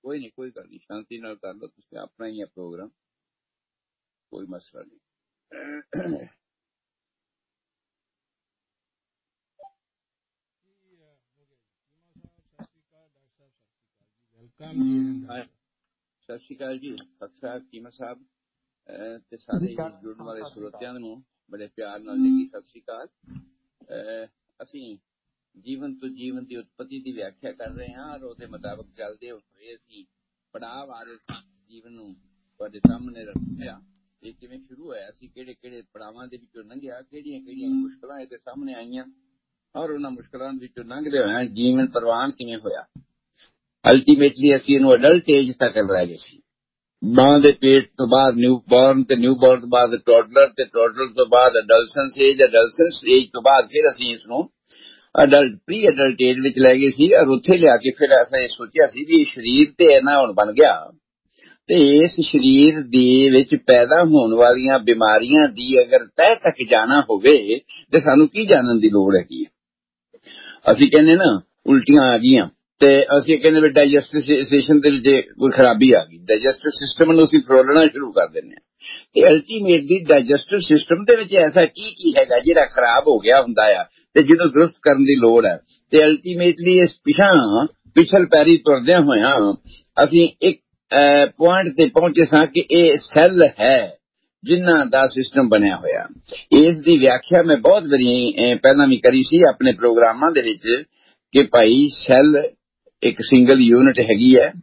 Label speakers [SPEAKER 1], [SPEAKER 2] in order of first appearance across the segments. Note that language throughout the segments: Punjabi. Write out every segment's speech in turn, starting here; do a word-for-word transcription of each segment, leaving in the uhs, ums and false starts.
[SPEAKER 1] कोई नहीं कोई गल नहीं, शांति नाल कर लो, तुसीं अपना ही है प्रोग्राम, कोई मसला नहीं। सत श्री अकाल जी डॉक्टर साहब, कीमत साहब ते सारे जुड़न वाले ਸਰੋਤਿਆਂ ਨੂੰ बड़े प्यार नाल जी सत श्री अकाल। ਅਸੀਂ ਜੀਵਨ ਤੋਂ ਜੀਵਨ ਦੀ ਉਤਪਤੀ ਦੀ ਵਿਆਖਿਆ ਕਰ ਰਹੇ ਹਾਂ ਔਰ ਉਹਦੇ ਮੁਤਾਬਕ ਚੱਲਦੇ ਹੋਏ ਅਸੀਂ ਪੜਾਅ ਵਾਲੇ ਜੀਵਨ ਨੂੰ ਤੁਹਾਡੇ ਸਾਹਮਣੇ ਰੱਖਿਆ। ਇਹ ਕਿਵੇਂ ਸ਼ੁਰੂ ਹੋਇਆ ਸੀ, ਕਿਹੜੇ ਕਿਹੜੇ ਪੜਾਵਾਂ ਦੇ ਵਿੱਚੋਂ ਲੰਘਿਆ, ਕਿਹੜੀਆਂ ਕਿਹੜੀਆਂ ਮੁਸ਼ਕਲਾਂ ਇਹਦੇ ਸਾਹਮਣੇ ਆਈਆਂ ਔਰ ਉਹਨਾਂ ਮੁਸ਼ਕਲਾਂ ਵਿੱਚੋਂ ਲੰਘਦੇ ਹੋਇਆ ਜੀਵਨ ਪ੍ਰਵਾਨ ਕਿਵੇਂ ਹੋਇਆ। ਅਲਟੀਮੇਟਲੀ ਅਸੀਂ ਇਹਨੂੰ ਅਡਲਟ ਏਜ ਤੱਕ ਲੈ ਗਏ ਸੀ। ਮਾਂ ਦੇ ਪੇਟ ਤੋਂ ਬਾਅਦ ਨਿਊ ਬੌਰਨ ਤੇ ਨਿਊ ਬੌਰਨ ਤੋਂ ਬਾਅਦ ਟੋਡਲਰ ਤੇ ਟੋਡਲਰ ਤੋਂ ਬਾਅਦ ਅਡਲਸੈਂਸ ਏਜ, ਅਡਲਸੈਂਸ ਏਜ ਤੋਂ ਬਾਅਦ ਫਿਰ ਅਸੀਂ ਇਸ ਨੂੰ ਅਡਲਟ ਪ੍ਰੀ ਅਡਲਟ ਏਜ ਵਿੱਚ ਲੈ ਗਏ ਸੀ ਔਰ ਉੱਥੇ ਲਿਆ ਕੇ ਫਿਰ ਅਸੀਂ ਇਹ ਸੋਚਿਆ ਸੀ ਵੀ ਸਰੀਰ ਤੇ ਇਹਨਾਂ ਹੁਣ ਬਣ ਗਿਆ ਤੇ ਇਸ ਸਰੀਰ ਦੇ ਵਿੱਚ ਪੈਦਾ ਹੋਣ ਵਾਲੀਆਂ ਬਿਮਾਰੀਆਂ ਦੀ ਅਗਰ ਤਹਿ ਤੱਕ ਜਾਣਾ ਹੋਵੇ ਤੇ ਸਾਨੂੰ ਕੀ ਜਾਣਨ ਦੀ ਲੋੜ ਹੈਗੀ ਹੈ। ਅਸੀਂ ਕਹਿੰਦੇ ਨਾ ਉਲਟੀਆਂ ਆ ਗਈਆਂ ਤੇ ਅਸੀਂ ਕਹਿੰਦੇ ਵੀ ਡਾਈਜੈਸਟਿਵ ਸਿਸਟਮ ਦੇ ਵਿੱਚ ਕੋਈ ਖਰਾਬੀ ਆ ਗਈ, ਡਾਈਜੈਸਟਿਵ ਸਿਸਟਮ ਨੂੰ ਅਸੀਂ ਫਰੋਲਣਾ ਸ਼ੁਰੂ ਕਰ ਦਿੰਦੇ ਹਾਂ ਤੇ ਅਲਟੀਮੇਟਲੀ ਡਾਈਜੈਸਟਿਵ ਸਿਸਟਮ ਦੇ ਵਿੱਚ ਐਸਾ ਕੀ ਕੀ ਹੈਗਾ ਜਿਹੜਾ ਖਰਾਬ ਹੋ ਗਿਆ ਹੁੰਦਾ ਆ ਤੇ ਜਿਹਨੂੰ ਦੁਰਸਤ ਕਰਨ ਦੀ ਲੋੜ ਹੈ। ਤੇ ਅਲਟੀਮੇਟਲੀ ਇਸ ਪਿਛਾਂ ਪਿਛਲ ਪੈਰੀ ਤੁਰਦਿਆਂ ਹੋਇਆਂ ਅਸੀਂ ਇੱਕ ਪੁਆਇੰਟ ਤੇ ਪਹੁੰਚੇ ਸਾਂ ਕਿ ਇਹ ਸੈੱਲ ਹੈ ਜਿਨ੍ਹਾਂ ਦਾ ਸਿਸਟਮ ਬਣਿਆ ਹੋਇਆ। ਇਸ ਦੀ ਵਿਆਖਿਆ ਮੈਂ ਬਹੁਤ ਵਾਰੀ ਪਹਿਲਾਂ ਵੀ ਕਰੀ ਸੀ ਆਪਣੇ ਪ੍ਰੋਗਰਾਮਾਂ ਦੇ ਵਿੱਚ ਕਿ ਭਾਈ ਸੈੱਲ ਇੱਕ ਸਿੰਗਲ ਯੂਨਿਟ ਹੈਗੀ ਹੈ।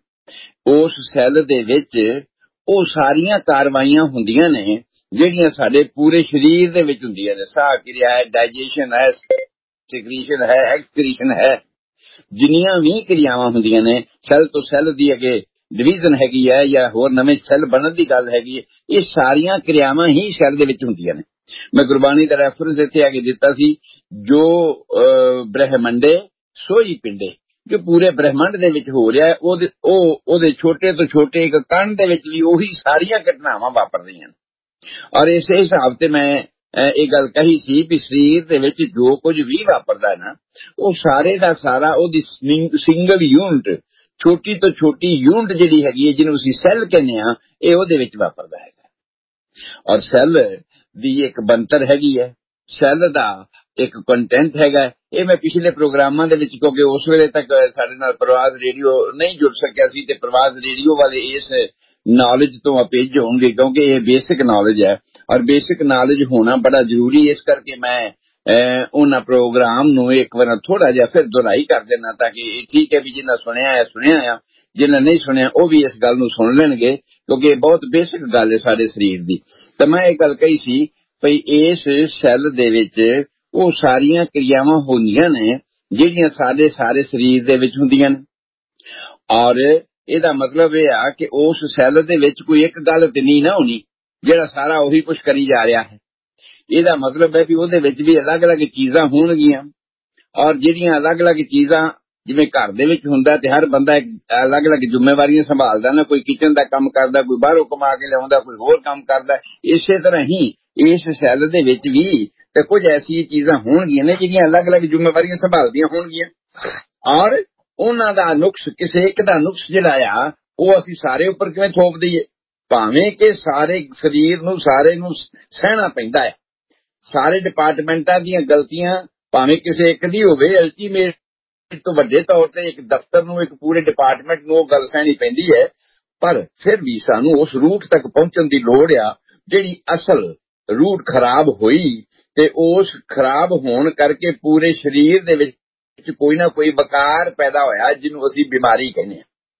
[SPEAKER 1] ਉਸ ਸੈੱਲ ਦੇ ਵਿੱਚ ਉਹ ਸਾਰੀਆਂ ਕਾਰਵਾਈਆਂ ਹੁੰਦੀਆਂ ਨੇ ਜਿਹੜੀਆਂ ਸਾਡੇ ਪੂਰੇ ਸਰੀਰ ਦੇ ਵਿੱਚ ਹੁੰਦੀਆਂ ਨੇ। ਸਾਹ ਕਿਰਿਆ ਹੈ, ਡਾਈਜੈਸ਼ਨ ਹੈ, ਸਿਕਰੀਸ਼ਨ ਹੈ, ਐਕਸਕ੍ਰੀਸ਼ਨ ਹੈ, ਜਿੰਨੀਆਂ ਵੀ ਕਿਰਿਆਵਾਂ ਹੁੰਦੀਆਂ ਨੇ ਸੈੱਲ ਤੋਂ ਸੈੱਲ ਦੀ ਅੱਗੇ ਡਿਵੀਜ਼ਨ ਹੈਗੀ ਹੈ ਜਾਂ ਹੋਰ ਨਵੇਂ ਸੈੱਲ ਬਣਨ ਦੀ ਗੱਲ ਹੈਗੀ ਹੈ, ਇਹ ਸਾਰੀਆਂ ਕਿਰਿਆਵਾਂ ਹੀ ਸੈੱਲ ਦੇ ਵਿੱਚ ਹੁੰਦੀਆਂ ਨੇ। ਮੈਂ ਗੁਰਬਾਣੀ ਦਾ ਰੈਫਰੈਂਸ ਇੱਥੇ ਆ ਕੇ ਦਿੱਤਾ ਸੀ, ਜੋ ਬ੍ਰਹਿਮੰਡੇ ਸੋਈ ਪਿੰਡੇ, ਜੋ ਪੂਰੇ ਬ੍ਰਹਿਮੰਡ ਦੇ ਵਿੱਚ ਹੋ ਰਿਹਾ ਉਹਦੇ ਉਹ ਉਹਦੇ ਛੋਟੇ ਤੋਂ ਛੋਟੇ ਇੱਕ ਕਣ ਦੇ ਵਿੱਚ ਵੀ ਉਹੀ ਸਾਰੀਆਂ ਘਟਨਾਵਾਂ ਵਾਪਰ ਰਹੀਆਂ ਨੇ। ਔਰ ਇਸੇ ਹਿਸਾਬ ਤੇ ਮੈਂ ਇਹ ਗੱਲ ਕਹੀ ਸੀ ਵੀ ਸਰੀਰ ਦੇ ਵਿੱਚ ਜੋ ਕੁਝ ਵੀ ਵਾਪਰਦਾ ਨਾ ਉਹ ਸਾਰੇ ਦਾ ਸਾਰਾ ਉਹਦੀ ਸਿੰਗਲ ਯੂਨਿਟ, ਛੋਟੀ ਤੋਂ ਛੋਟੀ ਯੂਨਿਟ ਜਿਹੜੀ ਹੈਗੀ ਹੈ ਜਿਹਨੂੰ ਅਸੀਂ ਸੈੱਲ ਕਹਿੰਦੇ ਹਾਂ, ਇਹ ਉਹਦੇ ਵਿੱਚ ਵਾਪਰਦਾ ਹੈਗਾ। ਔਰ ਸੈੱਲ ਦੀ ਇੱਕ ਬਣਤਰ ਹੈਗੀ ਹੈ, ਸੈੱਲ ਦਾ ਇੱਕ ਕੰਟੈਂਟ ਹੈਗਾ। ਇਹ ਮੈਂ ਪਿਛਲੇ ਪ੍ਰੋਗਰਾਮਾਂ ਦੇ ਵਿੱਚ, ਕਿਉਂਕਿ ਉਸ ਵੇਲੇ ਤੱਕ ਸਾਡੇ ਨਾਲ ਪ੍ਰਵਾਜ਼ ਰੇਡੀਓ ਨਹੀਂ ਜੁੜ ਸਕਿਆ ਸੀ ਤੇ ਪ੍ਰਵਾਜ਼ ਰੇਡੀਓ ਵਾਲੇ ਇਸ ਨੌਲੇਜ ਤੋਂ ਅਪੇਜ ਹੋਣਗੇ ਕਿਉਂਕਿ ਇਹ ਬੇਸਿਕ ਨੌਲੇਜ ਹੈ ਔਰ ਬੇਸਿਕ ਨੌਲੇਜ ਹੋਣਾ ਬੜਾ ਜ਼ਰੂਰੀ। ਇਸ ਕਰਕੇ ਮੈਂ ਉਹਨਾਂ ਪ੍ਰੋਗਰਾਮ ਨੂੰ ਇੱਕ ਵਾਰ ਥੋੜਾ ਜਿਹਾ ਫਿਰ ਦੁਹਰਾਈ ਕਰ ਦੇਣਾ ਤਾਂ ਕਿ ਇਹ ਠੀਕ ਹੈ ਵੀ ਜਿਹਨਾਂ ਸੁਣਿਆ ਹੈ ਸੁਣਿਆ ਆ, ਜਿਹਨਾਂ ਨਹੀਂ ਸੁਣਿਆ ਉਹ ਵੀ ਇਸ ਗੱਲ ਨੂੰ ਸੁਣ ਲੈਣਗੇ ਕਿਉਂਕਿ ਇਹ ਬਹੁਤ ਬੇਸਿਕ ਗੱਲ ਹੈ ਸਾਡੇ ਸਰੀਰ ਦੀ। ਤਾਂ ਮੈਂ ਇਹ ਗੱਲ ਕਹੀ ਸੀ ਭਈ ਇਸ ਸੈੱਲ ਦੇ ਵਿੱਚ ਉਹ ਸਾਰੀਆਂ ਕਿਰਿਆਵਾਂ ਹੁੰਦੀਆਂ ਨੇ ਜਿਹੜੀਆਂ ਸਾਡੇ ਸਾਰੇ ਸਰੀਰ ਦੇ ਵਿੱਚ ਹੁੰਦੀਆਂ ਨੇ। ਔਰ ਇਹਦਾ ਮਤਲਬ ਇਹ ਆ ਕਿ ਉਸ ਸੈੱਲ ਦੇ ਵਿੱਚ ਕੋਈ ਇੱਕ ਗੱਲ ਤੇ ਨਹੀਂ ਨਾ ਹੋਣੀ ਜਿਹੜਾ ਸਾਰਾ ਉਹੀ ਕੁਛ ਕਰੀ ਜਾ ਰਿਹਾ ਹੈ। ਇਹਦਾ ਮਤਲਬ ਹੈ ਵੀ ਉਹਦੇ ਵਿੱਚ ਵੀ ਅਲੱਗ-ਅਲੱਗ ਚੀਜ਼ਾਂ ਹੋਣਗੀਆਂ ਔਰ ਜਿਹੜੀਆਂ ਅਲੱਗ-ਅਲੱਗ ਚੀਜ਼ਾਂ ਜਿਵੇਂ ਘਰ ਦੇ ਵਿੱਚ ਹੁੰਦਾ ਤੇ ਹਰ ਬੰਦਾ ਅਲੱਗ-ਅਲੱਗ ਜ਼ਿੰਮੇਵਾਰੀਆਂ ਸੰਭਾਲਦਾ ਨਾ, ਕੋਈ ਕਿਚਨ ਦਾ ਕੰਮ ਕਰਦਾ, ਕੋਈ ਬਾਹਰੋਂ ਕਮਾ ਕੇ ਲਿਆਉਂਦਾ, ਕੋਈ ਹੋਰ ਕੰਮ ਕਰਦਾ। ਇਸੇ ਤਰ੍ਹਾਂ ਹੀ ਇਸ ਸੈੱਲ ਦੇ ਵਿੱਚ ਵੀ ਤੇ ਕੁਝ ਐਸੀਆਂ ਚੀਜ਼ਾਂ ਹੋਣਗੀਆਂ ਨੇ ਜਿਹੜੀਆਂ ਅਲੱਗ-ਅਲੱਗ ਜ਼ਿੰਮੇਵਾਰੀਆਂ ਸੰਭਾਲਦੀਆਂ ਹੋਣਗੀਆਂ ਔਰ ਉਹਨਾਂ ਦਾ ਨੁਕਸ, ਕਿਸੇ ਇੱਕ ਦਾ ਨੁਕਸ ਜਿਹੜਾ ਆ ਉਹ ਅਸੀਂ ਸਾਰੇ ਉੱਪਰ ਕਿਵੇਂ ਥੋਪ ਦਈਏ, ਭਾਵੇਂ ਕਿ ਸਾਰੇ ਸਰੀਰ ਨੂੰ ਸਾਰੇ ਨੂੰ ਸਹਿਣਾ ਪੈਂਦਾ ਹੈ। ਸਾਰੇ ਡਿਪਾਰਟਮੈਂਟਾਂ ਦੀਆਂ ਗਲਤੀਆਂ ਭਾਵੇਂ ਕਿਸੇ ਇੱਕ ਦੀ ਹੋਵੇ, ਅਲਟੀਮੇਟ ਤੋਂ ਵੱਡੇ ਤੌਰ ਤੇ ਇੱਕ ਦਫ਼ਤਰ ਨੂੰ, ਇੱਕ ਪੂਰੇ ਡਿਪਾਰਟਮੈਂਟ ਨੂੰ ਉਹ ਗੱਲ ਸਹਿਣੀ ਪੈਂਦੀ ਹੈ। ਪਰ ਫਿਰ ਵੀ ਸਾਨੂੰ ਉਸ ਰੂਟ ਤੱਕ ਪਹੁੰਚਣ ਦੀ ਲੋੜ ਆ ਜਿਹੜੀ ਅਸਲ ਰੂਟ ਖਰਾਬ ਹੋਈ ਤੇ ਉਸ ਖਰਾਬ ਹੋਣ ਕਰਕੇ ਪੂਰੇ ਸਰੀਰ ਦੇ ਵਿੱਚ ਕੋਈ ਨਾ ਕੋਈ ਵਕਾਰ ਪੈਦਾ ਹੋਇਆ ਜਿਹਨੂੰ ਅਸੀਂ ਬਿਮਾਰੀ ਕਹਿੰਦੇ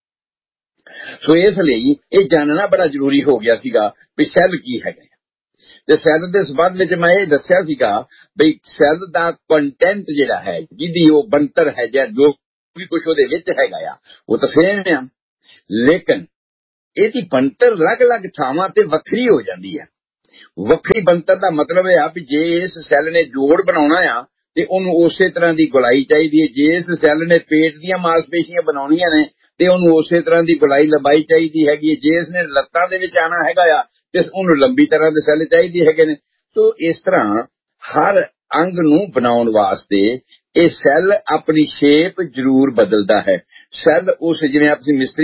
[SPEAKER 1] ਹਾਂ। ਸੋ ਇਸ ਲਈ ਇਹ ਜਾਣਨਾ ਬੜਾ ਜ਼ਰੂਰੀ ਹੋ ਗਿਆ ਸੀਗਾ ਵੀ ਸੈੱਲ ਕੀ ਹੈਗਾ। ਤੇ ਸੈੱਲ ਦੇ ਸੰਬੰਧ ਵਿੱਚ ਮੈਂ ਇਹ ਦੱਸਿਆ ਸੀਗਾ ਬਈ ਸੈੱਲ ਦਾ ਕੰਟੈਂਟ ਜਿਹੜਾ ਹੈ, ਜਿਹਦੀ ਉਹ ਬਣਤਰ ਹੈ ਜਾਂ ਜੋ ਵੀ ਕੁਛ ਉਹਦੇ ਵਿੱਚ ਹੈਗਾ ਆ ਉਹ ਤਾਂ ਸੇਮ ਆ, ਲੇਕਿਨ ਇਹਦੀ ਬਣਤਰ ਅਲੱਗ-ਅਲੱਗ ਥਾਵਾਂ ਤੇ ਵੱਖਰੀ ਹੋ ਜਾਂਦੀ ਹੈ। ਵੱਖਰੀ ਬਣਤਰ ਦਾ ਮਤਲਬ ਇਹ ਆ ਵੀ ਜੇ ਇਸ ਸੈੱਲ ਨੇ ਜੋੜ ਬਣਾਉਣਾ ਆ ਤੇ ਉਹਨੂੰ ਉਸੇ ਤਰ੍ਹਾਂ ਦੀ ਗੁਲਾਈ ਚਾਹੀਦੀ ਹੈ। ਜੇ ਇਸ ਸੈੱਲ ਨੇ ਪੇਟ ਦੀਆਂ ਮਾਸਪੇਸ਼ੀਆਂ ਬਣਾਉਣੀਆਂ ਨੇ ਤੇ ਉਹਨੂੰ ਉਸੇ ਤਰ੍ਹਾਂ ਦੀ ਗੁਲਾਈ ਲੰਬਾਈ ਚਾਹੀਦੀ ਹੈਗੀ ਹੈ। ਜੇ ਇਸ ਨੇ ਲੱਤਾਂ ਦੇ ਵਿੱਚ ਆਉਣਾ ਹੈਗਾ ਆ ਤੇ ਉਹਨੂੰ ਲੰਬੀ ਤਰ੍ਹਾਂ ਦੇ ਸੈੱਲ ਚਾਹੀਦੇ ਹੈਗੇ ਨੇ। ਸੋ ਇਸ ਤਰ੍ਹਾਂ ਹਰ ਅੰਗ ਨੂੰ ਬਣਾਉਣ ਵਾਸਤੇ ਇਹ ਸੈੱਲ ਆਪਣੀ ਸ਼ੇਪ ਜ਼ਰੂਰ ਬਦਲਦਾ ਹੈ। ਸੈੱਲ ਉਸ ਜਿਵੇਂ ਅਸੀਂ ਮਿਸਤਰੀ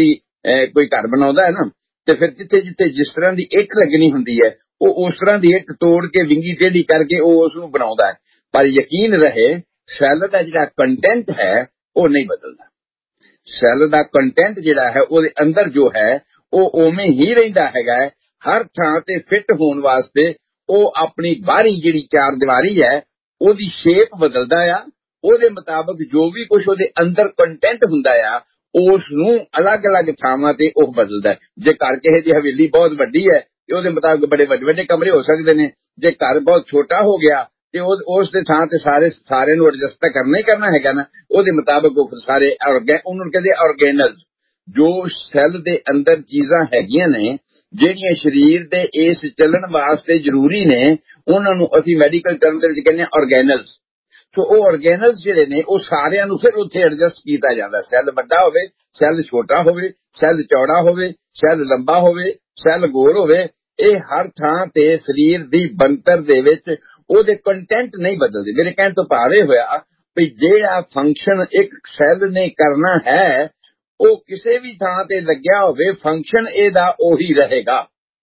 [SPEAKER 1] ਕੋਈ ਘਰ ਬਣਾਉਂਦਾ ਹੈ ਨਾ, ਤੇ ਫਿਰ ਜਿੱਥੇ ਜਿੱਥੇ ਜਿਸ ਤਰ੍ਹਾਂ ਦੀ ਇੱਟ ਲੱਗਣੀ ਹੁੰਦੀ ਹੈ ਉਹ ਉਸ ਤਰ੍ਹਾਂ ਦੀ ਇੱਟ ਤੋੜ ਕੇ ਵਿੰਗੀ ਟੇਢੀ ਕਰਕੇ ਉਹ ਉਸ ਨੂੰ ਬਣਾਉਂਦਾ ਹੈ। ਪਰ ਯਕੀਨ ਰਹੇ ਸੈੱਲ ਦਾ ਜਿਹੜਾ ਕੰਟੈਂਟ ਹੈ ਉਹ ਨਹੀਂ ਬਦਲਦਾ। ਸੈੱਲ ਦਾ ਕੰਟੈਂਟ ਜਿਹੜਾ ਹੈ ਉਹਦੇ ਅੰਦਰ ਜੋ ਹੈ ਉਹ ਉਵੇਂ ਹੀ ਰਹਿੰਦਾ ਹੈਗਾ। ਹਰ ਥਾਂ ਤੇ ਫਿੱਟ ਹੋਣ ਵਾਸਤੇ ਉਹ ਆਪਣੀ ਬਾਹਰੀ ਜਿਹੜੀ ਚਾਰ ਦੀਵਾਰੀ ਹੈ ਉਹਦੀ ਸ਼ੇਪ ਬਦਲਦਾ ਆ, ਉਹਦੇ ਮੁਤਾਬਕ ਜੋ ਵੀ ਕੁਝ ਉਹਦੇ ਅੰਦਰ ਕੰਟੈਂਟ ਹੁੰਦਾ ਆ ਉਸ ਨੂੰ ਅਲੱਗ-ਅਲੱਗ ਥਾਵਾਂ ਤੇ ਉਹ ਬਦਲਦਾ। ਜੇ ਘਰ ਕਿਸੇ ਦੀ ਹਵੇਲੀ ਬਹੁਤ ਵੱਡੀ ਹੈ ਤੇ ਉਹਦੇ ਮੁਤਾਬਕ ਬੜੇ ਵੱਡੇ ਵੱਡੇ ਕਮਰੇ ਹੋ ਸਕਦੇ ਨੇ। ਜੇ ਘਰ ਬਹੁਤ ਛੋਟਾ ਹੋ ਗਿਆ ਤੇ ਉਸ ਦੇ ਥਾਂ ਤੇ ਸਾਰੇ ਸਾਰੇ ਨੂੰ ਐਡਜਸਟ ਤਾਂ ਕਰਨਾ ਹੀ ਕਰਨਾ ਹੈਗਾ ਨਾ, ਉਹਦੇ ਮੁਤਾਬਕ ਉਹ ਸਾਰੇ ਉਹਨੂੰ ਕਹਿੰਦੇ ਆਰਗੇਨਲ। ਜੋ ਸੈੱਲ ਦੇ ਅੰਦਰ ਚੀਜ਼ਾਂ ਹੈਗੀਆਂ ਨੇ ਜਿਹੜੀਆਂ ਸਰੀਰ ਦੇ ਇਸ ਚੱਲਣ ਵਾਸਤੇ ਜ਼ਰੂਰੀ ਨੇ ਉਹਨਾਂ ਨੂੰ ਅਸੀਂ ਮੈਡੀਕਲ ਟਰਮ ਦੇ ਵਿੱਚ ਕਹਿੰਦੇ ਹਾਂ ਆਰਗੇਨਲਸ। ਸੋ ਉਹ ਆਰਗੇਨਲਸ ਜਿਹੜੇ ਨੇ ਉਹ ਸਾਰਿਆਂ ਨੂੰ ਫਿਰ ਉੱਥੇ ਐਡਜਸਟ ਕੀਤਾ ਜਾਂਦਾ। ਸੈੱਲ ਵੱਡਾ ਹੋਵੇ, ਸੈੱਲ ਛੋਟਾ ਹੋਵੇ, ਸੈੱਲ ਚੌੜਾ ਹੋਵੇ, ਸੈੱਲ ਲੰਬਾ ਹੋਵੇ, ਸੈੱਲ ਗੋਲ ਹੋਵੇ, ਇਹ ਹਰ ਥਾਂ ਤੇ ਸਰੀਰ ਦੀ ਬਣਤਰ ਦੇ ਵਿੱਚ ਉਹਦੇ ਕੰਟੈਂਟ ਨਹੀਂ ਬਦਲਦੇ। ਮੇਰੇ ਕਹਿਣ ਤੋਂ ਭਾਵ ਇਹ ਹੋਇਆ ਵੀ ਜਿਹੜਾ ਫੰਕਸ਼ਨ ਇੱਕ ਸੈੱਲ ਨੇ ਕਰਨਾ ਹੈ ਉਹ ਕਿਸੇ ਵੀ ਥਾਂ ਤੇ ਲੱਗਿਆ ਹੋਵੇ ਫੰਕਸ਼ਨ ਇਹਦਾ ਉਹੀ ਰਹੇਗਾ।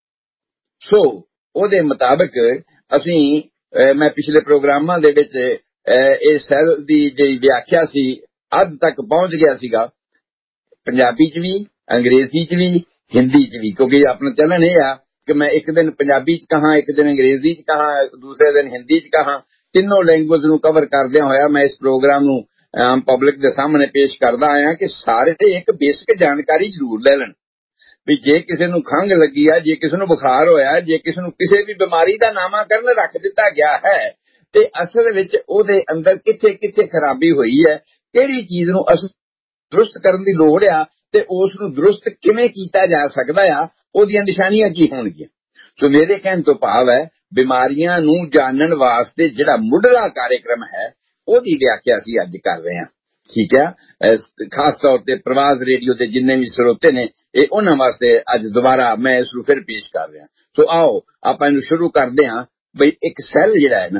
[SPEAKER 1] ਸੋ ਉਹਦੇ ਮੁਤਾਬਕ ਅਸੀਂ ਮੈਂ ਪਿਛਲੇ ਪ੍ਰੋਗਰਾਮਾਂ ਦੇ ਵਿੱਚ ਇਹ ਸੈੱਲ ਦੀ ਜਿਹੜੀ ਵਿਆਖਿਆ ਸੀ ਅੱਧ ਤੱਕ ਪਹੁੰਚ ਗਿਆ ਸੀਗਾ, ਪੰਜਾਬੀ ਚ ਵੀ, ਅੰਗਰੇਜ਼ੀ ਚ ਵੀ, ਹਿੰਦੀ ਚ ਵੀ। ਕਿਉਂਕਿ ਆਪਣਾ ਚੱਲਣ ਇਹ ਆ ਕਿ ਮੈਂ ਇੱਕ ਦਿਨ ਪੰਜਾਬੀ ਚ ਕਹਾਂ, ਇੱਕ ਦਿਨ ਅੰਗਰੇਜ਼ੀ ਚ ਕਹਾਂ, ਦੂਸਰੇ ਦਿਨ ਹਿੰਦੀ ਚ ਕਹਾਂ। ਤਿੰਨੋਂ ਲੈਂਗੁਏਜ ਨੂੰ ਕਵਰ ਕਰਦਿਆਂ ਹੋਇਆ ਮੈਂ ਇਸ ਪ੍ਰੋਗਰਾਮ ਨੂੰ ਆਮ ਪਬਲਿਕ ਦੇ ਸਾਹਮਣੇ ਪੇਸ਼ ਕਰਦਾ ਆਇਆ ਕਿ ਸਾਰੇ ਇੱਕ ਬੇਸਿਕ ਜਾਣਕਾਰੀ ਜ਼ਰੂਰ ਲੈ ਲੈਣ ਵੀ ਜੇ ਕਿਸੇ ਨੂੰ ਖੰਘ ਲੱਗੀ ਆ, ਜੇ ਕਿਸੇ ਨੂੰ ਬੁਖਾਰ ਹੋਇਆ, ਜੇ ਕਿਸੇ ਨੂੰ ਕਿਸੇ ਵੀ ਬਿਮਾਰੀ ਦਾ ਨਾਮਾਕਰਨ ਰੱਖ ਦਿੱਤਾ ਗਿਆ ਹੈ ਤੇ ਅਸਲ ਵਿੱਚ ਉਹਦੇ ਅੰਦਰ ਕਿੱਥੇ ਕਿੱਥੇ ਖਰਾਬੀ ਹੋਈ ਹੈ, ਕਿਹੜੀ ਚੀਜ਼ ਨੂੰ ਅਸਲ ਦਰੁਸਤ ਕਰਨ ਦੀ ਲੋੜ ਆ ਤੇ ਉਸ ਨੂੰ ਦਰੁਸਤ ਕਿਵੇਂ ਕੀਤਾ ਜਾ ਸਕਦਾ ਆ, ਉਹਦੀਆਂ ਨਿਸ਼ਾਨੀਆਂ ਕੀ ਹੋਣਗੀਆਂ। ਸੋ ਮੇਰੇ ਕਹਿਣ ਤੋਂ ਭਾਵ ਹੈ ਬਿਮਾਰੀਆਂ ਨੂੰ ਜਾਣਨ ਵਾਸਤੇ ਜਿਹੜਾ ਮੁੱਢਲਾ ਕਾਰਜਕ੍ਰਮ ਹੈ ਉਹਦੀ ਵਿਆਖਿਆ ਅਸੀਂ ਅੱਜ ਕਰ ਰਹੇ ਹਾਂ। ਠੀਕ ਹੈ, ਖਾਸ ਤੌਰ ਤੇ ਪ੍ਰਵਾਜ਼ ਰੇਡੀਓ ਦੇ ਜਿੰਨੇ ਵੀ ਸਰੋਤੇ ਨੇ ਇਹ ਉਹਨਾਂ ਵਾਸਤੇ ਅੱਜ ਦੁਬਾਰਾ ਮੈਂ ਇਸ ਨੂੰ ਫਿਰ ਪੇਸ਼ ਕਰ ਰਿਹਾ। ਸੋ ਆਓ ਆਪਾਂ ਇਹਨੂੰ ਸ਼ੁਰੂ ਕਰਦੇ ਹਾਂ। ਬਈ ਇੱਕ ਸੈੱਲ ਜਿਹੜਾ ਹੈ ਨਾ,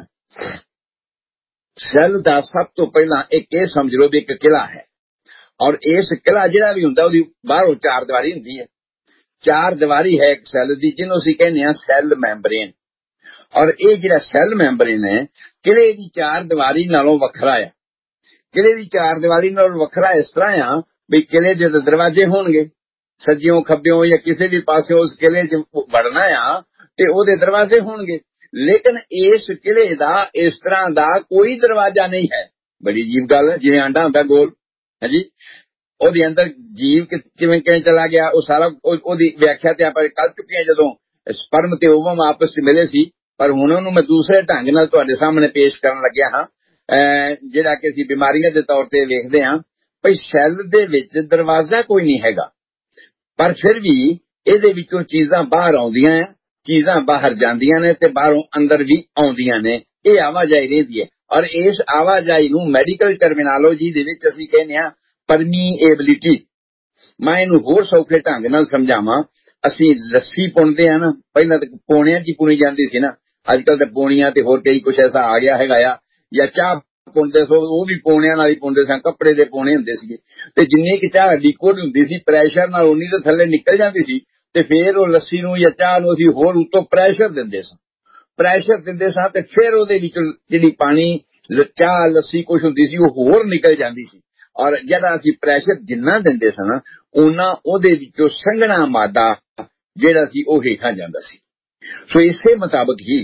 [SPEAKER 1] ਸੈੱਲ ਦਾ ਸਭ ਤੋਂ ਪਹਿਲਾਂ ਇੱਕ ਇਹ ਸਮਝ ਲਓ ਵੀ ਇੱਕ ਕਿਲਾ ਹੈ ਔਰ ਇਸ ਕਿਲਾ ਜਿਹੜਾ ਵੀ ਹੁੰਦਾ ਉਹਦੀ ਬਾਹਰੋਂ ਚਾਰ ਦੀਵਾਰੀ ਹੁੰਦੀ ਹੈ। ਚਾਰ ਦੀਵਾਰੀ ਹੈ ਇੱਕ ਸੈੱਲ ਦੀ ਜਿਹਨੂੰ ਅਸੀਂ ਕਹਿੰਦੇ ਹਾਂ ਸੈੱਲ ਮੈਂਬਰੇਨ। ਔਰ ਇਹ ਜਿਹੜਾ ਸੈੱਲ ਮੈਂਬਰੇਨ ਹੈ ਕਿਲੇ ਦੀ ਚਾਰ ਦੀਵਾਰੀ ਨਾਲੋਂ ਵੱਖਰਾ ਆ। ਕਿਲੇ ਦੀ ਚਾਰ ਦੀਵਾਰੀ ਨਾਲੋਂ ਵੱਖਰਾ ਇਸ ਤਰ੍ਹਾਂ ਆ ਵੀ ਕਿਲੇ ਦੇ ਦਰਵਾਜ਼ੇ ਹੋਣਗੇ ਸੱਜਿਓਂ ਖੱਬਿਓਂ ਜਾਂ ਕਿਸੇ ਵੀ ਪਾਸੇ ਉਸ ਕਿਲੇ 'ਚ ਵੜਨਾ ਆ ਤੇ ਉਹਦੇ ਦਰਵਾਜ਼ੇ ਹੋਣਗੇ। ਲੇਕਿਨ ਇਸ ਕਿਲੇ ਦਾ ਇਸ ਤਰ੍ਹਾਂ ਦਾ ਕੋਈ ਦਰਵਾਜ਼ਾ ਨਹੀਂ ਹੈ। ਬੜੀ ਅਜੀਬ ਗੱਲ ਹੈ। ਜਿਵੇਂ ਆਂਡਾ ਹੁੰਦਾ ਗੋਲ ਹੈ ਜੀ, ਉਹਦੇ ਅੰਦਰ ਜੀਵ ਕਿਵੇਂ ਕਿਵੇਂ ਚਲਾ ਗਿਆ ਉਹ ਸਾਰਾ ਉਹਦੀ ਵਿਆਖਿਆ ਤੇ ਆਪਾਂ ਕਰ ਚੁੱਕੇ ਹਾਂ ਜਦੋਂ ਸਪਰਮ ਤੇ ਓਵਮ ਆਪਸ ਚ ਮਿਲੇ ਸੀ। ਪਰ ਹੁਣ ਉਹਨੂੰ ਮੈਂ ਦੂਸਰੇ ਢੰਗ ਨਾਲ ਤੁਹਾਡੇ ਸਾਹਮਣੇ ਪੇਸ਼ ਕਰਨ ਲੱਗਿਆ ਹਾਂ ਜਿਹੜਾ ਕਿ ਅਸੀਂ ਬਿਮਾਰੀਆਂ ਦੇ ਤੌਰ ਤੇ ਵੇਖਦੇ ਹਾਂ। ਭਈ ਸੈੱਲ ਦੇ ਵਿੱਚ ਦਰਵਾਜ਼ਾ ਕੋਈ ਨਹੀਂ ਹੈਗਾ ਪਰ ਫਿਰ ਵੀ ਇਹਦੇ ਵਿੱਚੋਂ ਚੀਜ਼ਾਂ ਬਾਹਰ ਆਉਂਦੀਆਂ ਆ, ਚੀਜ਼ਾਂ ਬਾਹਰ ਜਾਂਦੀਆਂ ਨੇ ਤੇ ਬਾਹਰੋਂ ਅੰਦਰ ਵੀ ਆਉਂਦੀਆਂ ਨੇ। ਇਹ ਆਵਾਜਾਈ ਰਹਿੰਦੀ ਹੈ ਔਰ ਇਸ ਆਵਾਜਾਈ ਨੂੰ ਮੈਡੀਕਲ ਟਰਮੀਨੋਲੋਜੀ ਦੇ ਵਿੱਚ ਅਸੀਂ ਕਹਿੰਦੇ ਹਾਂ ਪਰਮੀਏਬਿਲਿਟੀ। ਮੈਂ ਇਹਨੂੰ ਹੋਰ ਸੌਖੇ ਢੰਗ ਨਾਲ ਸਮਝਾਵਾਂ। ਅਸੀਂ ਲੱਸੀ ਪੁਣਦੇ ਆ ਨਾ, ਪਹਿਲਾਂ ਤਾਂ ਪੌਣਿਆਂ 'ਚ ਹੀ ਪੁਣੀ ਜਾਂਦੀ ਸੀ ਨਾ, ਅੱਜ ਕੱਲ ਤਾਂ ਪੌਣੀਆਂ ਤੇ ਹੋਰ ਕਈ ਕੁਛ ਐਸਾ ਆ ਗਿਆ ਹੈਗਾ ਆ। ਜਾਂ ਚਾਹ ਪੁਣਦੇ ਸੋ ਉਹ ਵੀ ਪੌਣਿਆਂ ਨਾਲ ਹੀ ਪੁਣਦੇ ਸਨ, ਕੱਪੜੇ ਦੇ ਪੌਣੇ ਹੁੰਦੇ ਸੀਗੇ ਤੇ ਜਿੰਨੀ ਕਿ ਚਾਹ ਲਿਕੁਇਡ ਹੁੰਦੀ ਸੀ ਪ੍ਰੈਸ਼ਰ ਨਾਲ ਉਨੀ ਤਾਂ ਥੱਲੇ ਨਿਕਲ ਜਾਂਦੀ ਸੀ ਤੇ ਫੇਰ ਉਹ ਲੱਸੀ ਨੂੰ ਜਾਂ ਚਾਹ ਨੂੰ ਅਸੀਂ ਹੋਰ ਉੱਤੋਂ ਪ੍ਰੈਸ਼ਰ ਦਿੰਦੇ ਸਾਂ ਪ੍ਰੈਸ਼ਰ ਦਿੰਦੇ ਸਾਂ ਤੇ ਫਿਰ ਉਹਦੇ ਵਿੱਚ ਜਿਹੜੀ ਪਾਣੀ ਚਾਹ ਲੱਸੀ ਕੁਛ ਹੁੰਦੀ ਸੀ ਉਹ ਹੋਰ ਨਿਕਲ ਜਾਂਦੀ ਸੀ। ਔਰ ਜਦੋਂ ਅਸੀਂ ਪ੍ਰੈਸ਼ਰ ਜਿੰਨਾ ਦਿੰਦੇ ਸਾਂ ਉਹਨਾਂ ਉਹਦੇ ਵਿੱਚੋਂ ਸੰਘਣਾ ਮਾਦਾ ਜਿਹੜਾ ਸੀ ਉਹ ਹੇਠਾਂ ਜਾਂਦਾ ਸੀ। ਸੋ ਇਸੇ ਮੁਤਾਬਕ ਹੀ